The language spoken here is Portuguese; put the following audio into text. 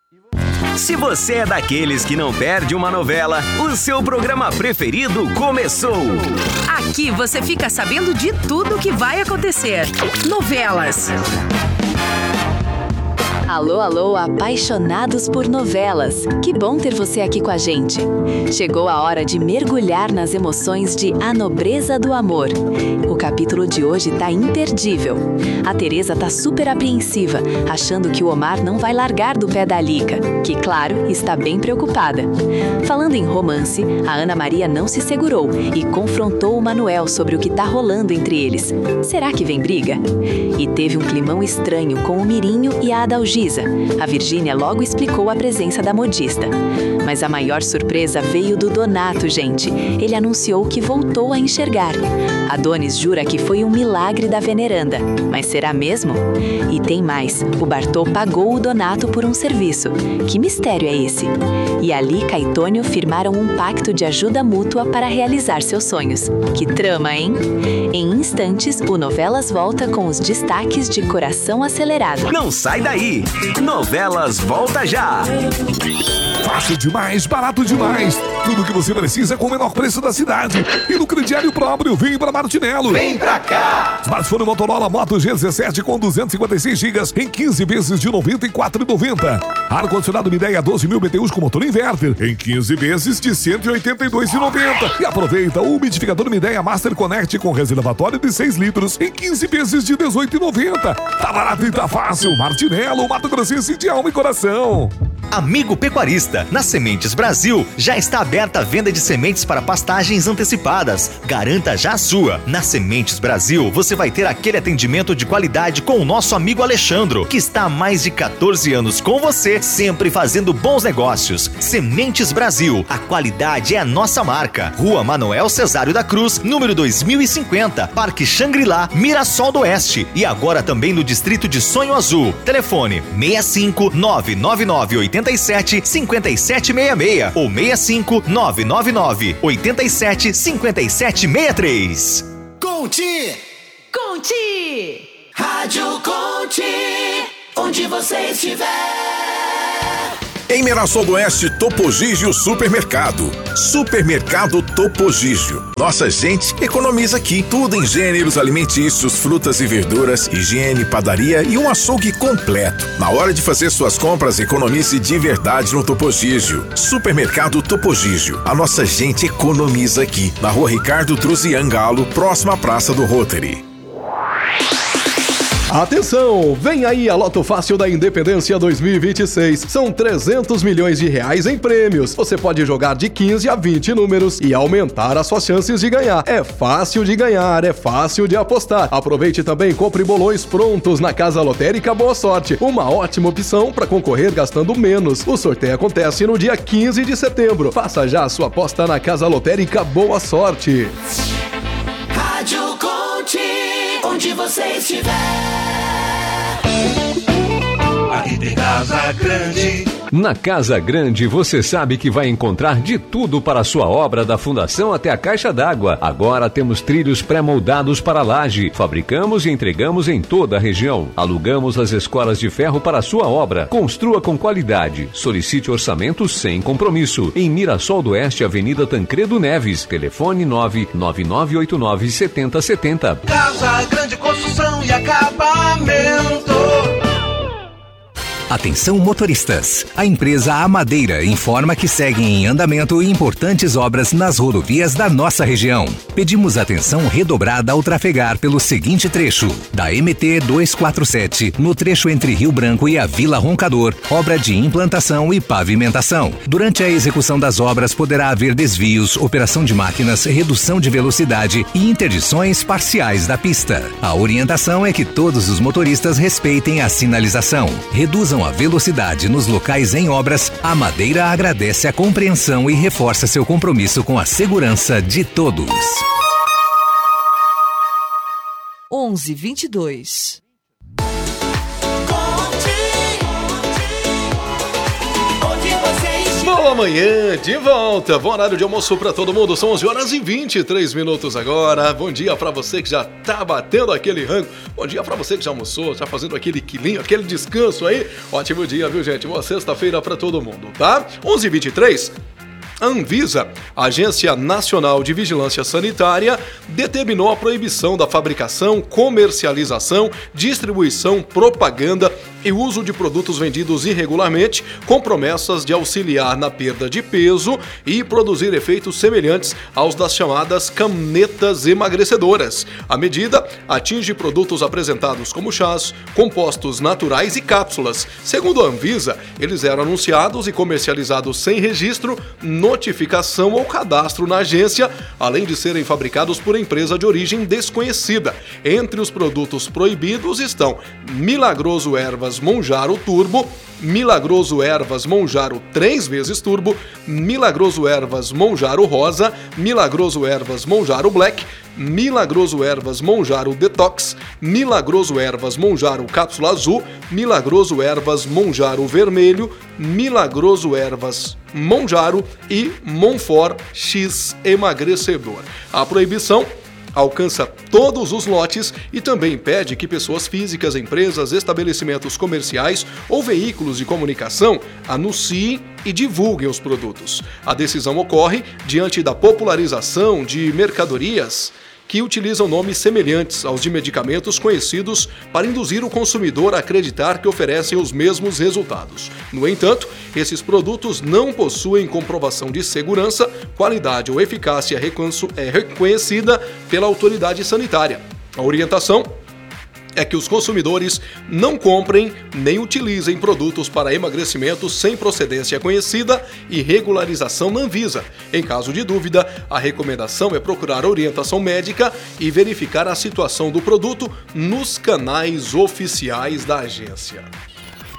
Se você é daqueles que não perde uma novela, o seu programa preferido começou. Aqui você fica sabendo de tudo que vai acontecer. Novelas. Alô, alô, apaixonados por novelas. Que bom ter você aqui com a gente. Chegou a hora de mergulhar nas emoções de A Nobreza do Amor. O capítulo de hoje tá imperdível. A Teresa tá super apreensiva, achando que o Omar não vai largar do pé da Lica, que, claro, está bem preocupada. Falando em romance, a Ana Maria não se segurou e confrontou o Manuel sobre o que tá rolando entre eles. Será que vem briga? E teve um climão estranho com o Mirinho e a Adalgisa. A Virgínia logo explicou a presença da modista. Mas a maior surpresa veio do Donato, gente. Ele anunciou que voltou a enxergar. Adonis jura que foi um milagre da veneranda. Mas será mesmo? E tem mais. O Bartô pagou o Donato por um serviço. Que mistério é esse? E a Lica e Tônio firmaram um pacto de ajuda mútua para realizar seus sonhos. Que trama, hein? Em instantes, o Novelas volta com os destaques de Coração Acelerado. Não sai daí! Novelas volta já! Fácil demais, barato demais. Tudo que você precisa com o menor preço da cidade. E no crediário próprio, vem pra Martinello. Vem pra cá! Smartphone Motorola Moto G17 com 256 GB em 15 vezes de R$ 94,90. Ar-condicionado Midea 12.000 BTUs com motor inverter em 15 vezes de R$ 182,90. E aproveita o umidificador Midea Master Connect com reservatório de 6 litros em 15 vezes de R$ 18,90. Tá barato e tá fácil. Martinello, Mato Grossense de alma e coração. Amigo pecuarista, na Sementes Brasil já está aberta a venda de sementes para pastagens antecipadas. Garanta já a sua. Na Sementes Brasil você vai ter aquele atendimento de qualidade com o nosso amigo Alexandro, que está há mais de 14 anos com você, sempre fazendo bons negócios. Sementes Brasil, a qualidade é a nossa marca. Rua Manoel Cesário da Cruz, número 2050, Parque Xangri-Lá, Mirassol do Oeste. E agora também no distrito de Sonho Azul. Telefone 65 999 87 5766 ou 65 999 87 5763. Conte! Conte! Rádio Conte! Onde você estiver! Em Mirassol do Oeste, Topo Gigio Supermercado. Supermercado Topo Gigio. Nossa gente economiza aqui. Tudo em gêneros alimentícios, frutas e verduras, higiene, padaria e um açougue completo. Na hora de fazer suas compras, economize de verdade no Topo Gigio. Supermercado Topo Gigio. A nossa gente economiza aqui. Na Rua Ricardo Truzian Galo, próxima à Praça do Rotary. Atenção! Vem aí a Loto Fácil da Independência 2026. São 300 milhões de reais em prêmios. Você pode jogar de 15 a 20 números e aumentar as suas chances de ganhar. É fácil de ganhar, é fácil de apostar. Aproveite também e compre bolões prontos na Casa Lotérica Boa Sorte. Uma ótima opção para concorrer gastando menos. O sorteio acontece no dia 15 de setembro. Faça já a sua aposta na Casa Lotérica Boa Sorte. Rádio Conte, onde você estiver. Aqui tem Casa Grande. Na Casa Grande você sabe que vai encontrar de tudo para a sua obra, da fundação até a caixa d'água. Agora temos trilhos pré-moldados para laje. Fabricamos e entregamos em toda a região. Alugamos as escolas de ferro para a sua obra. Construa com qualidade. Solicite orçamento sem compromisso. Em Mirassol do Oeste, Avenida Tancredo Neves. Telefone 99989-7070. Casa Grande Construção e Acabamento. Atenção motoristas, a empresa Amadeira informa que seguem em andamento importantes obras nas rodovias da nossa região. Pedimos atenção redobrada ao trafegar pelo seguinte trecho: da MT 247, no trecho entre Rio Branco e a Vila Roncador, obra de implantação e pavimentação. Durante a execução das obras poderá haver desvios, operação de máquinas, redução de velocidade e interdições parciais da pista. A orientação é que todos os motoristas respeitem a sinalização, reduzam a velocidade nos locais em obras. A Madeira agradece a compreensão e reforça seu compromisso com a segurança de todos. 11:22. Boa manhã, de volta. Bom horário de almoço pra todo mundo. São 11 horas e 23 minutos agora. Bom dia pra você que já tá batendo aquele rango. Bom dia pra você que já almoçou, já fazendo aquele quilinho, aquele descanso aí. Ótimo dia, viu, gente? Boa sexta-feira pra todo mundo, tá? 11h23. A Anvisa, Agência Nacional de Vigilância Sanitária, determinou a proibição da fabricação, comercialização, distribuição, propaganda e uso de produtos vendidos irregularmente, com promessas de auxiliar na perda de peso e produzir efeitos semelhantes aos das chamadas canetas emagrecedoras. A medida atinge produtos apresentados como chás, compostos naturais e cápsulas. Segundo a Anvisa, eles eram anunciados e comercializados sem registro, notificação ou cadastro na agência, além de serem fabricados por empresa de origem desconhecida. Entre os produtos proibidos estão Milagroso Ervas Monjaro Turbo, Milagroso Ervas Monjaro 3 vezes Turbo, Milagroso Ervas Monjaro Rosa, Milagroso Ervas Monjaro Black, Milagroso Ervas Monjaro Detox, Milagroso Ervas Monjaro Cápsula Azul, Milagroso Ervas Monjaro Vermelho, Milagroso Ervas Monjaro e Monfort X Emagrecedor. A proibição alcança todos os lotes e também impede que pessoas físicas, empresas, estabelecimentos comerciais ou veículos de comunicação anunciem e divulguem os produtos. A decisão ocorre diante da popularização de mercadorias que utilizam nomes semelhantes aos de medicamentos conhecidos para induzir o consumidor a acreditar que oferecem os mesmos resultados. No entanto, esses produtos não possuem comprovação de segurança, qualidade ou eficácia reconhecida pela autoridade sanitária. A orientação é que os consumidores não comprem nem utilizem produtos para emagrecimento sem procedência conhecida e regularização na Anvisa. Em caso de dúvida, a recomendação é procurar orientação médica e verificar a situação do produto nos canais oficiais da agência.